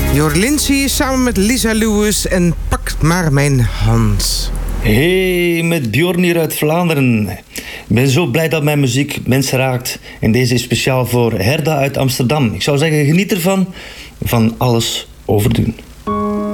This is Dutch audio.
Jor Lindsay samen met Lisa Lewis en Pak maar mijn hand. Hey, met Bjorn hier uit Vlaanderen. Ik ben zo blij dat mijn muziek mensen raakt. En deze is speciaal voor Herda uit Amsterdam. Ik zou zeggen, geniet ervan. Van alles overdoen.